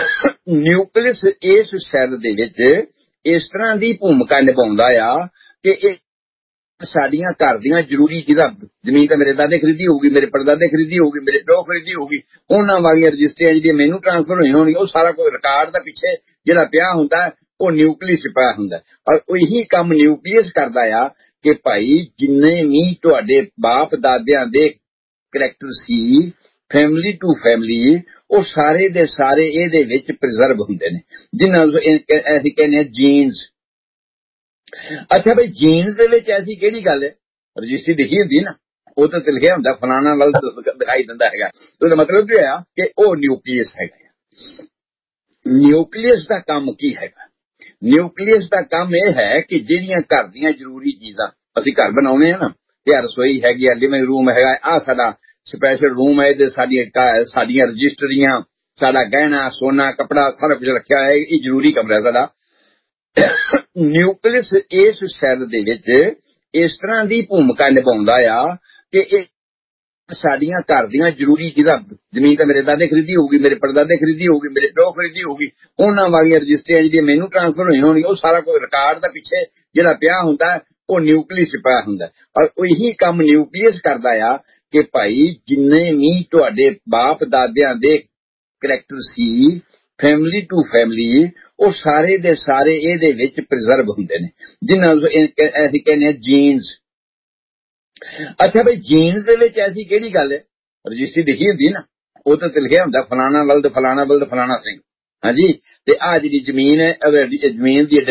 [SPEAKER 1] ਨਿਊਕਲੀਅਸ ਇਸ ਸੈੱਲ ਦੇ ਵਿੱਚ ਇਸ ਤਰ੍ਹਾਂ ਦੀ ਭੂਮਿਕਾ ਨਿਭਾਉਂਦਾ ਆ ਕਿ ਇਹ ਸਾਡੀਆਂ ਘਰ ਦੀਆਂ ਜ਼ਰੂਰੀ ਚੀਜ਼ਾਂ, ਜ਼ਮੀਨ ਤਾਂ ਮੇਰੇ ਦਾਦੇ ਖਰੀਦੀ ਹੋਊਗੀ, ਮੇਰੇ ਪੜਦਾਦੇ ਖਰੀਦੀ ਹੋਊਗੀ, ਮੇਰੇ ਪਿਓ ਖਰੀਦੀ ਹੋਊਗੀ, ਉਹਨਾਂ ਵਾਲੀਆਂ ਰਜਿਸਟਰੀਆਂ ਜਿਹੜੀਆਂ ਮੈਨੂੰ ਟ੍ਰਾਂਸਫਰ ਹੋਈਆਂ ਹੋਣਗੀਆਂ, ਉਹ ਸਾਰਾ ਕੁਝ ਰਿਕਾਰਡ ਦਾ ਪਿੱਛੇ ਜਿਹੜਾ ਪਿਆ ਹੁੰਦਾ ਉਹ ਨਿਊਕਲੀਅਸ ਚ ਪਿਆ ਹੁੰਦਾ। ਔਰ ਉਹੀ ਕੰਮ ਨਿਊਕਲੀਅਸ ਕਰਦਾ ਆ ਕਿ ਭਾਈ ਜਿੰਨੇ ਵੀ ਤੁਹਾਡੇ ਬਾਪ ਦਾਦਿਆਂ ਦੇ character C family to family, ਉਹ ਸਾਰੇ ਦੇ ਸਾਰੇ ਇਹਦੇ ਵਿੱਚ ਪ੍ਰੀਜ਼ਰਵ ਹੁੰਦੇ ਨੇ, ਜਿਹਨਾਂ ਨੂੰ ਅਸੀਂ ਕਹਿੰਦੇ ਹਾਂ ਜੀਨਸ। ਅੱਛਾ ਬਈ ਜੀਨਸ ਦੇ ਵਿੱਚ ਐਸੀ ਕਿਹੜੀ ਗੱਲ ਹੈ, ਰਜਿਸਟਰੀ ਲਿਖੀ ਹੁੰਦੀ ਨਾ, ਉਹ ਤਾਂ ਲਿਖਿਆ ਹੁੰਦਾ ਫਲਾਣਾ ਵੱਲ ਦਿਖਾਈ ਦਿੰਦਾ ਹੈਗਾ, ਉਹਦਾ ਮਤਲਬ ਕੀ ਹੋਇਆ ਕਿ ਉਹ ਨਿਊਕਲੀਅਸ ਹੈਗਾ। ਨਿਊਕਲੀਅਸ ਦਾ ਕੰਮ ਕੀ ਹੈਗਾ? ਨਿਊਕਲੀਅਸ ਦਾ ਕੰਮ ਇਹ ਹੈ ਕਿ ਜਿਹੜੀਆਂ ਘਰ ਦੀਆਂ ਜ਼ਰੂਰੀ ਚੀਜ਼ਾਂ, ਅਸੀਂ ਘਰ ਬਣਾਉਣੇ ਆ ਨਾ, ਤੇ ਰਸੋਈ ਹੈਗੀ ਆ, ਲਿਵਿੰਗ ਰੂਮ ਹੈਗਾ, ਆਹ ਸਾਡਾ ਸਪੈਸ਼ਲ ਰੂਮ ਹੈ, ਇਹਦੇ ਸਾਡੀਆਂ ਸਾਡੀਆਂ ਰਜਿਸਟਰੀਆਂ, ਸਾਡਾ ਗਹਿਣਾ ਸੋਨਾ ਕੱਪੜਾ ਸਾਰਾ ਕੁਝ ਰੱਖਿਆ ਹੈ, ਇਹ ਜ਼ਰੂਰੀ ਕਮਰਾ ਸਾਡਾ। ਨਿਊਕਲੀਅਸ ਇਸ ਸੈੱਲ ਦੇ ਵਿੱਚ ਇਸ ਤਰ੍ਹਾਂ ਦੀ ਭੂਮਿਕਾ ਨਿਭਾਉਂਦਾ ਆ ਕਿ ਇਹ ਸਾਡੀਆਂ ਘਰ ਦੀਆਂ ਜ਼ਰੂਰੀ ਚੀਜ਼ਾਂ, ਜ਼ਮੀਨ ਤਾਂ ਮੇਰੇ ਦਾਦੇ ਖਰੀਦੀ ਹੋਊਗੀ, ਮੇਰੇ ਪੜਦਾਦੇ ਖਰੀਦੀ ਹੋਊਗੀ, ਮੇਰੇ ਪਿਓ ਖਰੀਦੀ ਹੋਊਗੀ, ਉਹਨਾਂ ਵਾਲੀਆਂ ਰਜਿਸਟਰੀਆਂ ਜਿਹੜੀਆਂ ਮੈਨੂੰ ਟ੍ਰਾਂਸਫਰ ਹੋਈਆਂ ਹੋਣਗੀਆਂ, ਉਹ ਸਾਰਾ ਕੁਝ ਰਿਕਾਰਡ ਦਾ ਪਿੱਛੇ ਜਿਹੜਾ ਪਿਆ ਹੁੰਦਾ ਉਹ ਨਿਊਕਲੀਅਸ ਚ ਪਿਆ ਹੁੰਦਾ। ਔਰ ਉਹੀ ਕੰਮ ਨਿਊਕਲੀਅਸ ਕਰਦਾ ਆ ਕਿ ਭਾਈ ਜਿੰਨੇ ਵੀ ਤੁਹਾਡੇ ਬਾਪ ਦਾਦਿਆਂ ਦੇ character C family to family, ਉਹ ਸਾਰੇ ਦੇ ਸਾਰੇ ਇਹਦੇ ਵਿੱਚ ਪ੍ਰੀਜ਼ਰਵ ਹੁੰਦੇ ਨੇ, ਜਿਹਨਾਂ ਨੂੰ ਅਸੀਂ ਕਹਿੰਦੇ ਹਾਂ ਜੀਨਸ। ਅੱਛਾ ਬਈ ਜੀਨਸ ਦੇ ਵਿੱਚ ਐਸੀ ਕਿਹੜੀ ਗੱਲ ਹੈ, ਰਜਿਸਟਰੀ ਲਿਖੀ ਹੁੰਦੀ ਨਾ, ਉਹ ਤਾਂ ਲਿਖਿਆ ਹੁੰਦਾ ਫਲਾਣਾ ਬਲਦ ਫਲਾਣਾ ਬਲਦ ਫਲਾਣਾ ਸਿੰਘ, ਹਾਂਜੀ, ਤੇ ਆਹ ਜਿਹੜੀ ਜ਼ਮੀਨ ਹੈ ਜ਼ਮੀਨ ਦੀ